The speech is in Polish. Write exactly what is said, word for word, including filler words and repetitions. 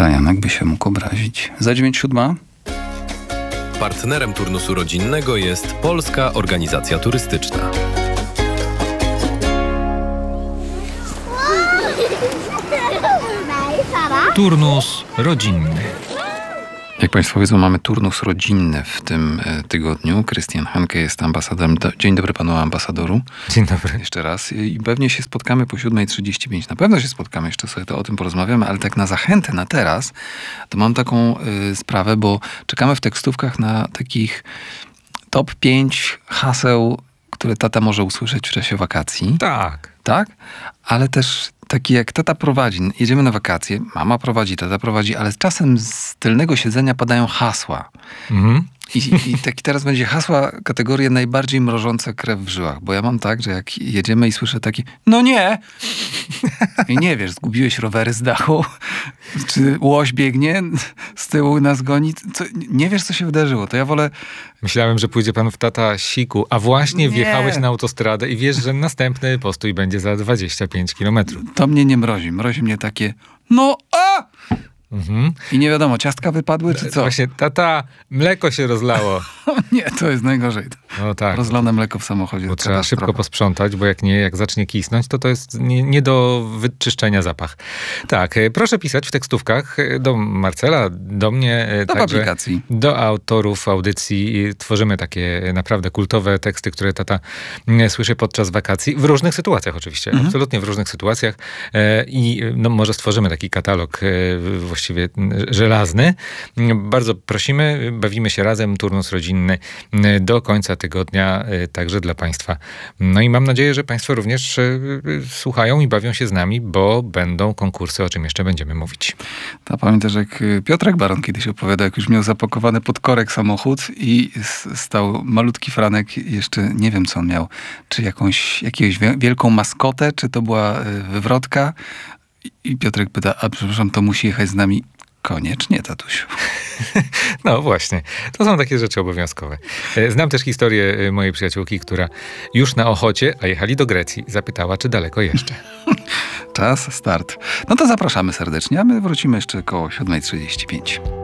Frajanek by się mógł obrazić. Za dziewięć siódma. Partnerem turnusu rodzinnego jest Polska Organizacja Turystyczna. Turnus rodzinny. Jak Państwo wiedzą, mamy turnus rodzinny w tym tygodniu. Krystian Hanke jest ambasadorem. Dzień dobry panu ambasadoru. Dzień dobry. Jeszcze raz. I pewnie się spotkamy po siódma trzydzieści pięć. Na pewno się spotkamy, jeszcze sobie to o tym porozmawiamy, ale tak na zachętę na teraz, to mam taką y, sprawę, bo czekamy w tekstówkach na takich top pięć haseł, które tata może usłyszeć w czasie wakacji. Tak. Tak? Ale też taki jak tata prowadzi, jedziemy na wakacje, mama prowadzi, tata prowadzi, ale czasem z tylnego siedzenia padają hasła. Mhm. I, i, I taki teraz będzie hasła kategorie najbardziej mrożące krew w żyłach, bo ja mam tak, że jak jedziemy i słyszę takie, no nie! I nie wiesz, zgubiłeś rowery z dachu, czy łoś biegnie, z tyłu nas goni, co, nie wiesz, co się wydarzyło, to ja wolę... Myślałem, że pójdzie pan w tata siku, a właśnie Nie. wjechałeś na autostradę i wiesz, że następny postój będzie za dwadzieścia pięć kilometrów. To mnie nie mrozi, mrozi mnie takie, no a! Mhm. I nie wiadomo, ciastka wypadły, czy co? Właśnie, tata, mleko się rozlało. Nie, to jest najgorzej. No tak. Rozlane mleko w samochodzie. Bo trzeba katastrofa. szybko posprzątać, bo jak nie, jak zacznie kisnąć, to to jest nie, nie do wyczyszczenia zapach. Tak, e, proszę pisać w tekstówkach e, do Marcela, do mnie. e, Do także publikacji. Do autorów audycji. I tworzymy takie e, naprawdę kultowe teksty, które tata m, słyszy podczas wakacji. W różnych sytuacjach oczywiście. Mhm. Absolutnie w różnych sytuacjach. E, I no, może stworzymy taki katalog e, właściwie m, żelazny. M, Bardzo prosimy, bawimy się razem, turnus rodzinny m, do końca tygodnia, e, także dla Państwa. No i mam nadzieję, że Państwo również e, e, słuchają i bawią się z nami, bo będą konkursy, o czym jeszcze będziemy mówić. To pamiętasz, jak Piotrek Baron kiedyś opowiadał, jak już miał zapakowany pod korek samochód i s- stał malutki Franek, jeszcze nie wiem, co on miał. Czy jakąś, jakąś wi- wielką maskotę, czy to była y, wywrotka. I- I Piotrek pyta, a przepraszam, to musi jechać z nami? Koniecznie, tatusiu. No właśnie, to są takie rzeczy obowiązkowe. E, Znam też historię e, mojej przyjaciółki, która już na Ochocie, a jechali do Grecji, zapytała, czy daleko jeszcze. Czas, start. No to zapraszamy serdecznie, a my wrócimy jeszcze koło siódma trzydzieści pięć.